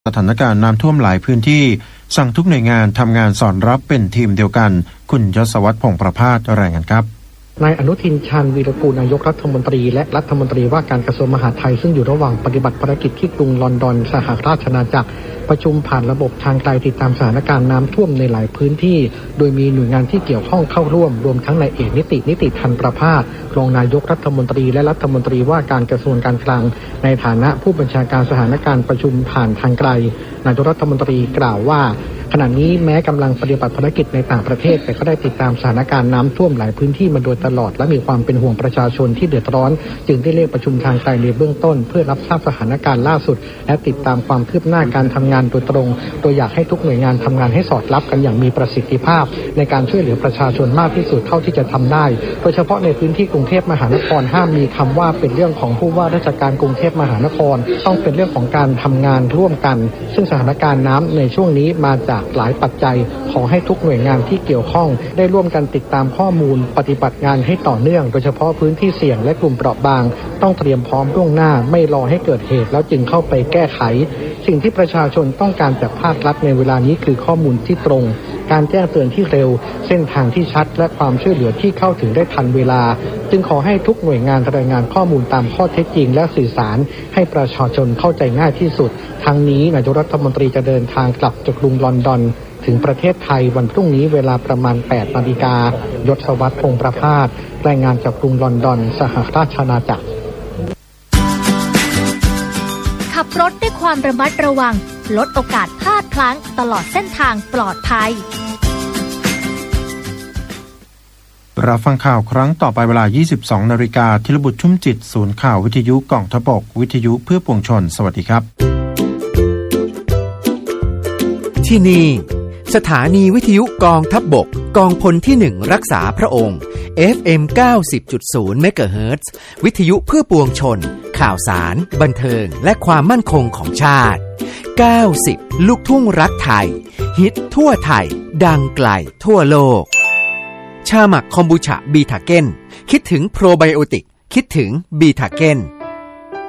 สถานการณ์น้ำท่วมหลายพื้นที่สั่งทุกหน่วยงานทำงานสอดรับเป็นทีมเดียวกันคุณยศวัฒน์ พงษ์ประภาสรายงานครับนายอนุทิน ชาญวีรกูลนายกรัฐมนตรีและรัฐมนตรีว่าการกระทรวงมหาดไทยซึ่งอยู่ระหว่างปฏิบัติภารกิจที่กรุงลอนดอนสหราชอาณาจักรประชุมผ่านระบบทางไกลติดตามสถานการณ์น้ำท่วมในหลายพื้นที่โดยมีหน่วยงานที่เกี่ยวข้องเข้าร่วมรวมทั้งนายเอกนิติทันประภาสรองนายกรัฐมนตรีและรัฐมนตรีว่าการกระทรวงการคลังในฐานะผู้บัญชาการสถานการณ์ประชุมผ่านทางไกลนายกรัฐมนตรีกล่าวว่าขณะนี้แม้กำลังปฏิบัติภารกิจในต่างประเทศแต่ก็ได้ติดตามสถานการณ์น้ำท่วมหลายพื้นที่มาโดยตลอดและมีความเป็นห่วงประชาชนที่เดือดร้อนจึงได้เรียกประชุมทางไกลในเบื้องต้นเพื่อรับทราบสถานการณ์ล่าสุดและติดตามความคืบหน้าการทำงานโดยตรงโดยอยากให้ทุกหน่วยงานทำงานให้สอดรับกันอย่างมีประสิทธิภาพในการช่วยเหลือประชาชนมากที่สุดเท่าที่จะทำได้โดยเฉพาะในพื้นที่กรุงเทพมหานครห้ามมีคำว่าเป็นเรื่องของผู้ว่าราชการกรุงเทพมหานครต้องเป็นเรื่องของการทำงานร่วมกันซึ่งสถานการณ์น้ำในช่วงนี้มาจากหลายปัจจัยขอให้ทุกหน่วยงานที่เกี่ยวข้องได้ร่วมกันติดตามข้อมูลปฏิบัติงานให้ต่อเนื่องโดยเฉพาะพื้นที่เสี่ยงและกลุ่มเปราะบางต้องเตรียมพร้อมล่วงหน้าไม่รอให้เกิดเหตุแล้วจึงเข้าไปแก้ไขสิ่งที่ประชาชนต้องการจากภาครัฐในเวลานี้คือข้อมูลที่ตรงการแจ้งเตือนที่เร็วเส้นทางที่ชัดและความช่วยเหลือที่เข้าถึงได้ทันเวลาจึงขอให้ทุกหน่วยงานรายงานข้อมูลตามข้อเท็จจริงและสื่อสารให้ประชาชนเข้าใจง่ายที่สุดทั้งนี้นายกรัฐมนตรีจะเดินทางกลับจากกรุงลอนดอนถึงประเทศไทยวันพรุ่งนี้เวลาประมาณ 8 นาฬิกายศวัฒน์ พงษ์ประภาสรายงานจากกรุงลอนดอนสหราชอาณาจักรขับรถด้วยความระมัดระวังลดโอกาสพลาดพลั้งตลอดเส้นทางปลอดภัยรับฟังข่าวครั้งต่อไปเวลา 22 นาฬิกาธีรบุตรชุ่มจิตศูนย์ข่าววิทยุกองทัพบกวิทยุเพื่อปวงชนสวัสดีครับที่นี่สถานีวิทยุกองทัพบกกองพลที่1รักษาพระองค์ FM 90.0 เมกะเฮิรตซ์วิทยุเพื่อปวงชนข่าวสารบันเทิงและความมั่นคงของชาติ90ลูกทุ่งรักไทยฮิตทั่วไทยดังไกลทั่วโลกชาหมักคอมบูชาบีทาเก้นคิดถึงโปรไบโอติกคิดถึงบีทาเก้น